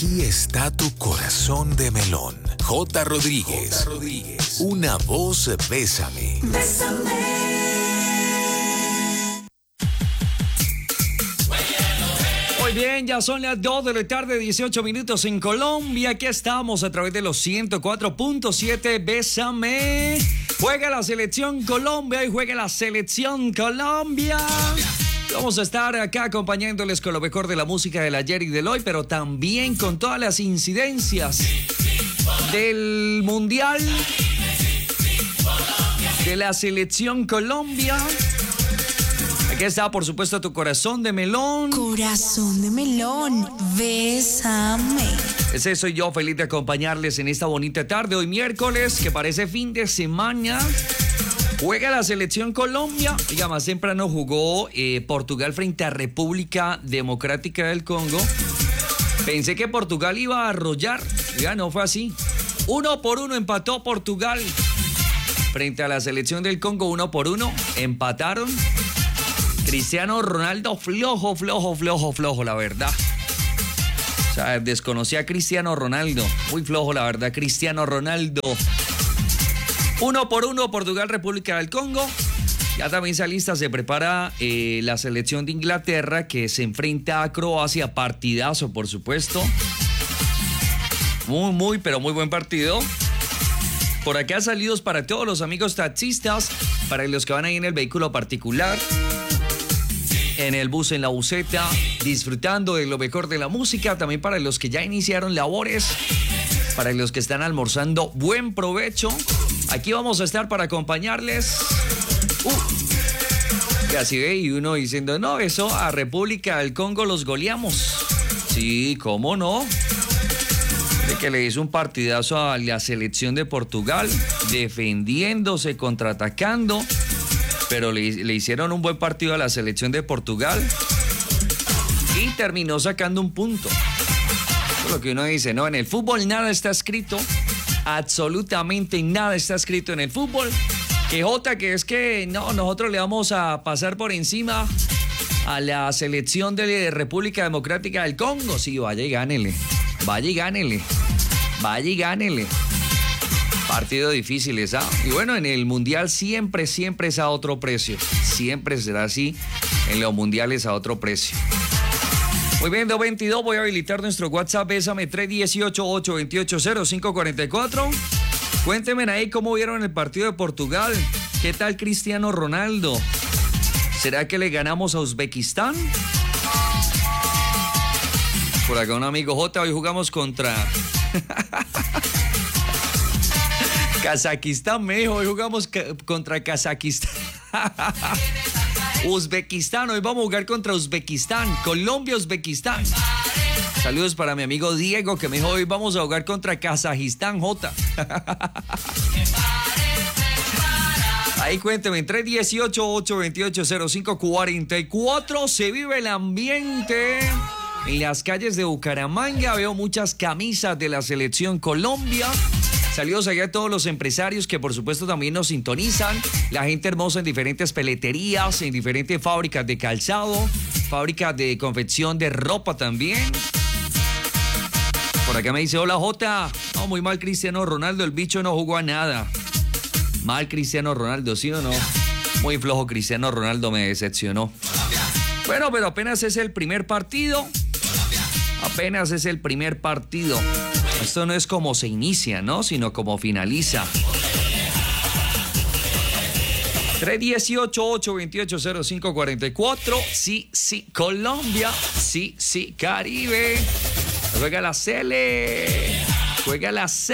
Aquí está tu corazón de melón. J. Rodríguez. Una voz, bésame. Muy bien, ya son las 2 de la tarde, 18 minutos en Colombia. Aquí estamos a través de los 104.7. Bésame. Juega la selección Colombia y juega la selección Colombia. Vamos a estar acá acompañándoles con lo mejor de la música del ayer y del hoy, pero también con todas las incidencias del Mundial, de la selección Colombia. Aquí está, por supuesto, tu corazón de melón. Corazón de melón, bésame. Ese soy yo, feliz de acompañarles en esta bonita tarde. Hoy miércoles, que parece fin de semana. Juega la selección Colombia. Oiga, más temprano jugó Portugal frente a República Democrática del Congo. Pensé que Portugal iba a arrollar. Ya no fue así. 1-1 empató Portugal frente a la selección del Congo. 1-1 empataron. Cristiano Ronaldo flojo, la verdad. O sea, desconocía a Cristiano Ronaldo. Muy flojo, la verdad, Cristiano Ronaldo. 1-1 Portugal, República del Congo. Ya también se alista, se prepara la selección de Inglaterra, que se enfrenta a Croacia. Partidazo, por supuesto. Muy buen partido. Por acá saludos para todos los amigos taxistas, para los que van ahí en el vehículo particular, en el bus, en la buseta, disfrutando de lo mejor de la música. También para los que ya iniciaron labores, para los que están almorzando, buen provecho. Aquí vamos a estar para acompañarles. Y así ve, y uno diciendo, no, eso a República del Congo los goleamos. Sí, ¿cómo no? De que le hizo un partidazo a la selección de Portugal, defendiéndose, contraatacando. Pero le hicieron un buen partido a la selección de Portugal y terminó sacando un punto. Eso es lo que uno dice, ¿no? En el fútbol nada está escrito, absolutamente nada está escrito en el fútbol. Que Jota, que es que no, nosotros le vamos a pasar por encima a la selección de República Democrática del Congo. Sí, vaya y gánele. Partido difícil esa. Y bueno, en el Mundial siempre es a otro precio. Siempre será así. En los mundiales a otro precio. Muy bien, 222. Voy a habilitar nuestro WhatsApp. Bésame 318-828-0544. Cuéntenme ahí cómo vieron el partido de Portugal. ¿Qué tal Cristiano Ronaldo? ¿Será que le ganamos a Uzbekistán? Por acá un amigo, J, hoy jugamos contra Kazajistán, me dijo, hoy jugamos contra Kazajistán. Uzbekistán, hoy vamos a jugar contra Uzbekistán. Colombia, Uzbekistán. Saludos para mi amigo Diego, que me dijo, hoy vamos a jugar contra Kazajistán, J. Ahí cuénteme, 318-828-0544. Se vive el ambiente en las calles de Bucaramanga. Veo muchas camisas de la selección Colombia. Saludos allá a todos los empresarios que por supuesto también nos sintonizan. La gente hermosa en diferentes peleterías, en diferentes fábricas de calzado, fábricas de confección de ropa también. Por acá me dice, hola Jota. No, muy mal Cristiano Ronaldo, el bicho no jugó a nada. Mal Cristiano Ronaldo, ¿sí o no? Muy flojo Cristiano Ronaldo, me decepcionó. Bueno, pero apenas es el primer partido. Apenas es el primer partido. Esto no es como se inicia, ¿no? Sino como finaliza. 318-828-0544. Sí, Colombia. Sí, Caribe. Juega la Sele.